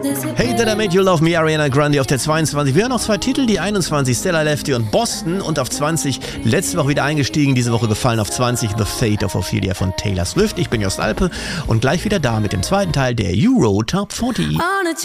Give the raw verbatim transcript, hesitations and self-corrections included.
Hey, That I Made You Love Me, Ariana Grande auf der zweiundzwanzig. Wir hören noch zwei Titel, die einundzwanzig, Stella Lefty und Boston, und auf zwanzig, letzte Woche wieder eingestiegen, diese Woche gefallen auf zwanzig, The Fate of Ophelia von Taylor Swift. Ich bin Jost Alpe und gleich wieder da mit dem zweiten Teil der Euro Top vierzig.